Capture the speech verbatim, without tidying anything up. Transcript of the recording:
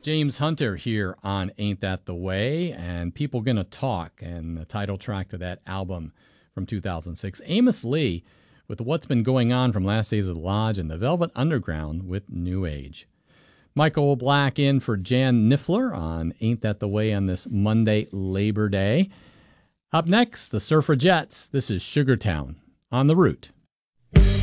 James Hunter here on Ain't That the Way, and People Gonna Talk, and the title track to that album from two thousand six. Amos Lee with What's Been Going On from Last Days of the Lodge, and the Velvet Underground with New Age. Michael Black in for Jan Niffler on Ain't That the Way on this Monday, Labor Day. Up next, the Suffragettes. This is Sugartown on the Route.